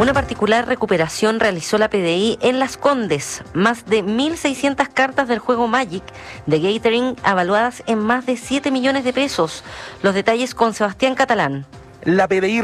Una particular recuperación realizó la PDI en Las Condes. Más de 1.600 cartas del juego Magic de Gathering avaluadas en más de 7 millones de pesos. Los detalles con Sebastián Catalán. La PDI